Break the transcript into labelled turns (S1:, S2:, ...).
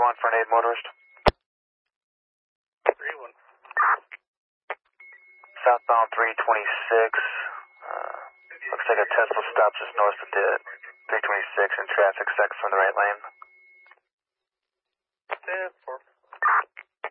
S1: 3-1 for an aid motorist.
S2: 3-1.
S1: Southbound 326. Looks like a Tesla stops just north of the 326 in traffic, second from the right lane.